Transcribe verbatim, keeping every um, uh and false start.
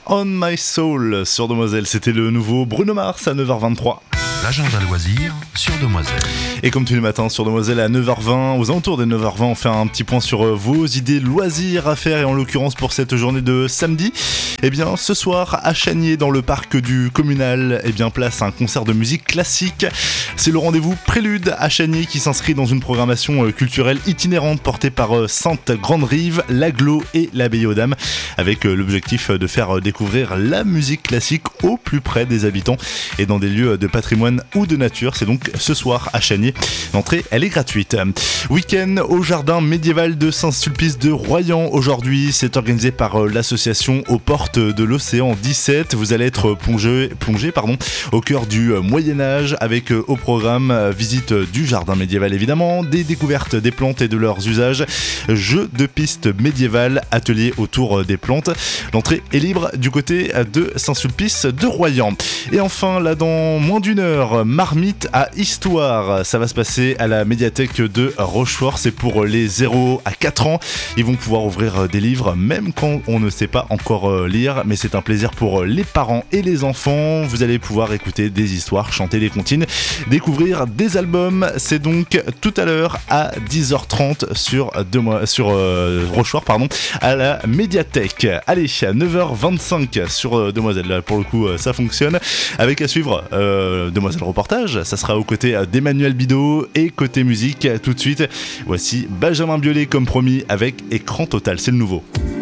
On My Soul sur Demoiselle. C'était le nouveau Bruno Mars à neuf heures vingt-trois. L'agenda loisir sur Demoiselle. Et comme tous les matins sur Demoiselle à neuf heures vingt, aux alentours des neuf heures vingt, on fait un petit point sur vos idées loisirs à faire. Et en l'occurrence pour cette journée de samedi, eh bien ce soir à Chaniers dans le parc du Communal, eh bien place un concert de musique classique. C'est le rendez-vous Prélude à Chaniers qui s'inscrit dans une programmation culturelle itinérante portée par Sainte Grande Rive, l'Aglo et l'Abbaye aux Dames, avec l'objectif de faire découvrir la musique classique au plus près des habitants et dans des lieux de patrimoine ou de nature. C'est donc ce soir à Chaniers. L'entrée, elle est gratuite. Week-end au jardin médiéval de Saint-Sulpice de Royan. Aujourd'hui, c'est organisé par l'association Aux Portes de l'Océan dix-sept. Vous allez être plongé, plongé pardon, au cœur du Moyen-Âge avec au programme visite du jardin médiéval évidemment, des découvertes des plantes et de leurs usages, jeux de pistes médiévales, ateliers autour des plantes. L'entrée est libre du côté de Saint-Sulpice de Royan. Et enfin, là dans moins d'une heure, Marmite à Histoire. Ça va se passer à la médiathèque de Rochefort. C'est pour les zéro à quatre ans. Ils vont pouvoir ouvrir des livres même quand on ne sait pas encore lire, mais c'est un plaisir pour les parents et les enfants. Vous allez pouvoir écouter des histoires, chanter des comptines, découvrir des albums. C'est donc tout à l'heure à dix heures trente sur, deux mois, sur euh, Rochefort pardon, à la médiathèque. Allez, à neuf heures vingt-cinq sur euh, Demoiselle. Là, pour le coup, ça fonctionne. Avec à suivre euh, Demoiselle Reportage, ça sera aux côtés d'Emmanuel Bidot. Et côté musique, tout de suite, voici Benjamin Biolay comme promis avec Écran Total, c'est le nouveau.